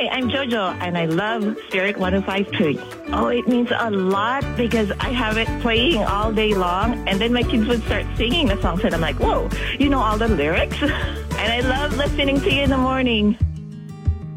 Hi, I'm Jojo, and I love Spirit 105.3. Oh, it means a lot because I have it playing all day long, and then my kids would start singing the songs, and I'm like, whoa, you know all the lyrics? And I love listening to you in the morning.